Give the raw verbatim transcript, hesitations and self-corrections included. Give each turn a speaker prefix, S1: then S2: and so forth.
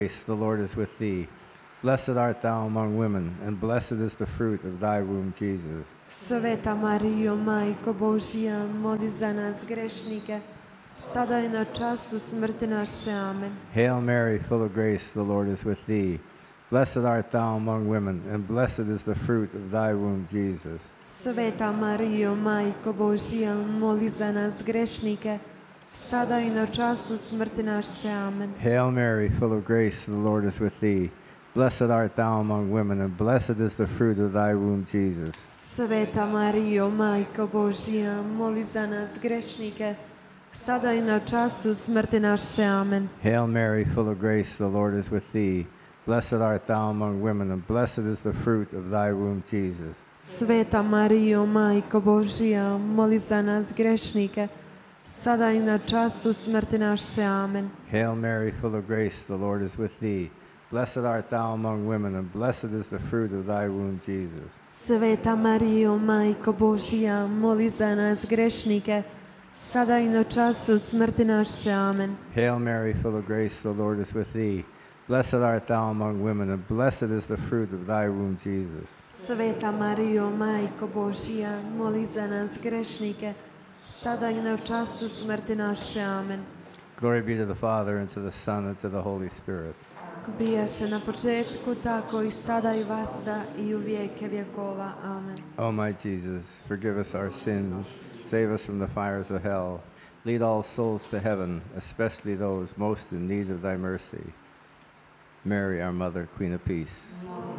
S1: Grace, the Lord is with thee. Blessed art thou among women, and blessed is the fruit of thy womb, Jesus.
S2: Sveta Marijo, Majko Božija, moli za nas grešnike, sada i na času smrti naše. Amen.
S1: Hail Mary, full of grace, the Lord is with thee. Blessed art thou among women, and blessed is the fruit of thy womb, Jesus.
S2: Sveta Marijo, Majko Božija, moli za nas grešnike, sada i na času smrti naše. Amen.
S1: Hail Mary, full of grace, the Lord is with thee. Blessed art thou among women, and blessed is the fruit of thy womb, Jesus.
S2: Sveta Marijo, Majko Božija, moli za nas grešnike, sada i na času smrti naše. Amen.
S1: Hail Mary, full of grace, the Lord is with thee. Blessed art thou among women, and blessed is the fruit of thy womb, Jesus.
S2: Sveta Marijo, Majko Božija, moli za nas grešnike, sada i na času smrti naše. Amen.
S1: Hail Mary, full of grace, the Lord is with thee. Blessed art thou among women, and blessed is the fruit of thy womb, Jesus.
S2: Sveta Marijo, Majko Božija, moli za nas grešnike, sada i na času smrti naše. Amen.
S1: Hail Mary, full of grace, the Lord is with thee. Blessed art thou among women, and blessed is the fruit of thy womb, Jesus.
S2: Sveta Marijo, Majko Božija, moli za nas grešnike, sada i na času smrti naše. Amen.
S1: Glory be to the Father, and to the Son, and to the Holy Spirit.
S2: Kako bijaše na početku, tako i sada i vazda i u vijeke vjekova. Amen.
S1: O my Jesus, forgive us our sins, save us from the fires of hell, lead all souls to heaven, especially those most in need of thy mercy. Mary, our Mother, Queen of Peace.